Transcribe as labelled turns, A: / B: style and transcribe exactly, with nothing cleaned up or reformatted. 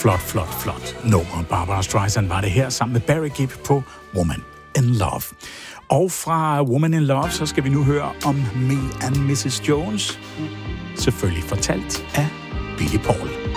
A: flot, flot, flot nummer. Barbra Streisand var det her sammen med Barry Gibb på Woman in Love. Og fra Woman in Love, så skal vi nu høre om Me and missus Jones. Selvfølgelig fortalt af Billy Paul.